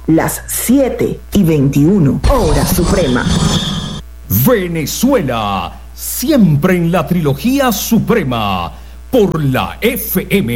las 7:21, hora suprema. Venezuela, siempre en la trilogía suprema, por la FM